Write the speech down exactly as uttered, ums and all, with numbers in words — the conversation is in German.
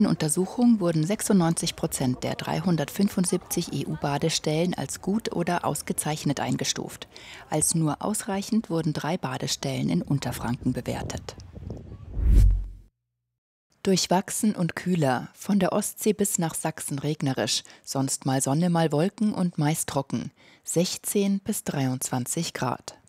In Untersuchung wurden sechsundneunzig Prozent der dreihundertfünfundsiebzig E U-Badestellen als gut oder ausgezeichnet eingestuft. Als nur ausreichend wurden drei Badestellen in Unterfranken bewertet. Durchwachsen und kühler, von der Ostsee bis nach Sachsen regnerisch, sonst mal Sonne, mal Wolken und meist trocken, sechzehn bis dreiundzwanzig Grad.